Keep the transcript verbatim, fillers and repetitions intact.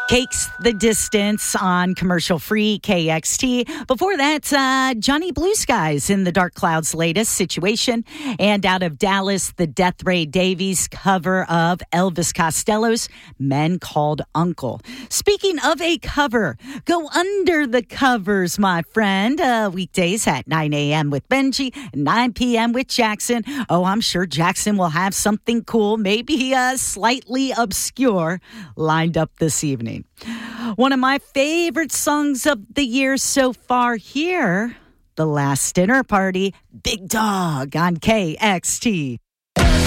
Cakes the Distance on commercial-free K X T. Before that, uh, Johnny Blue Skies in the Dark Clouds' latest Situation. And out of Dallas, the Death Ray Davies cover of Elvis Costello's Men Called Uncle. Speaking of a cover, go under the covers, my friend. Uh, weekdays at nine a.m. with Benji, nine p.m. with Jackson. Oh, I'm sure Jackson will have something cool, maybe uh, slightly obscure, lined up this evening. One of my favorite songs of the year so far here, The Last Dinner Party, Big Dog on K X T.